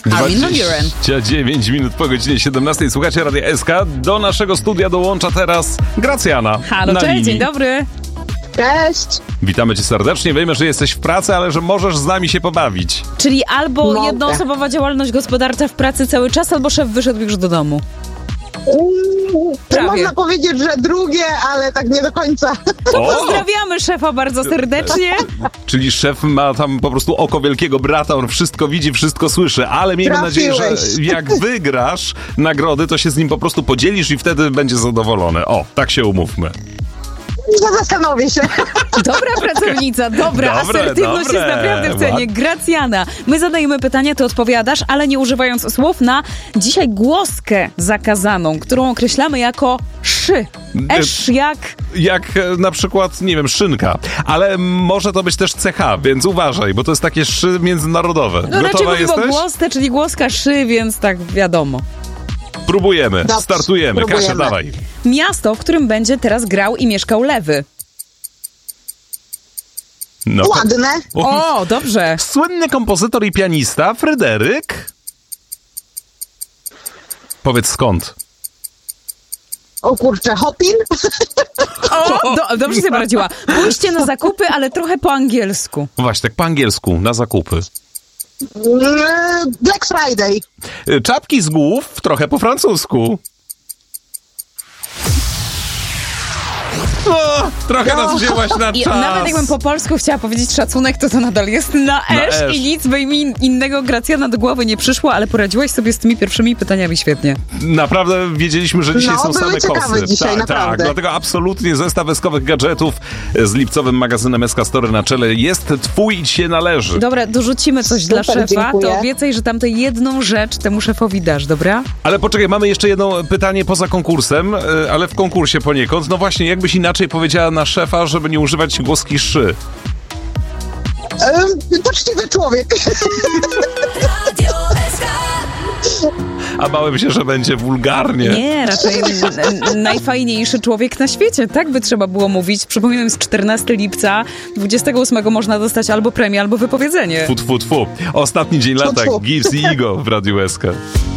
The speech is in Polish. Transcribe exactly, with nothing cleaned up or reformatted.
Armin van Buuren. dwadzieścia dziewięć minut po godzinie siedemnastej. Słuchacie Radia S K. Do naszego studia dołącza teraz Gracjana. Halo, na cześć, linii. dzień dobry. Cześć. Witamy cię serdecznie. Wiemy, że jesteś w pracy, ale że możesz z nami się pobawić. Czyli albo Mogę. jednoosobowa działalność gospodarcza w pracy cały czas, albo szef wyszedł już do domu. Mm, Prawie. Można powiedzieć, że drugie, ale tak nie do końca. O! Pozdrawiamy szefa bardzo serdecznie. Czyli szef ma tam po prostu oko wielkiego brata, on wszystko widzi, wszystko słyszy, ale miejmy nadzieję, Trafiłeś. że jak wygrasz nagrody, to się z nim po prostu podzielisz i wtedy będzie zadowolony. O, tak się umówmy. No, zastanowię się. Dobra pracownica, dobra, Dobre, asertywność dobre. jest naprawdę w cenie. Gracjana, my zadajemy pytania, ty odpowiadasz, ale nie używając słów na dzisiaj głoskę zakazaną, którą określamy jako szy. Esz jak... Jak e, na przykład, nie wiem, szynka. Ale może to być też C H, więc uważaj, bo to jest takie szy międzynarodowe. No raczej Gotowa mówimy o jesteś? głosce, czyli głoska szy, więc tak wiadomo. Próbujemy, Dobrze, startujemy. próbujemy. Kasia, dawaj. Miasto, w którym będzie teraz grał i mieszkał Lewy. No. Ładne. O, dobrze. Słynny kompozytor i pianista Fryderyk. Powiedz skąd? O kurczę, Hopin? O, do, dobrze sobie poradziła. Pójście na zakupy, ale trochę po angielsku. Właśnie, tak po angielsku, na zakupy. Mm, Black Friday. Y, Czapki z głów, trochę po francusku. O, trochę nas wzięłaś na I czas. nawet jakbym po polsku chciała powiedzieć szacunek, to to nadal jest na esz, esz. i nic by mi innego Gracjana do głowy nie przyszło, ale poradziłaś sobie z tymi pierwszymi pytaniami świetnie. Naprawdę wiedzieliśmy, że dzisiaj No, są były same ciekawe kosy. dzisiaj, tak, naprawdę. tak, dlatego absolutnie zestaw eskowych gadżetów z lipcowym magazynem S K Store na czele jest twój i ci się należy. Dobra, dorzucimy coś dla Super, szefa, dziękuję. to obiecaj, że tam tę jedną rzecz temu szefowi dasz, dobra? Ale poczekaj, mamy jeszcze jedno pytanie poza konkursem, y, ale w konkursie poniekąd. No właśnie, jakbyś inaczej powiedziała na szefa, żeby nie używać głoski szy. Ehm, Poczciwy człowiek. A bałem się, że będzie wulgarnie. Nie, raczej n- n- najfajniejszy człowiek na świecie, tak by trzeba było mówić. Przypominam, jest czternastego lipca, dwudziestego ósmego można dostać albo premię, albo wypowiedzenie. Tfu, tfu, tfu. Ostatni dzień Tfu, lata, tfu. Gibbs i Igo w Radiu S K.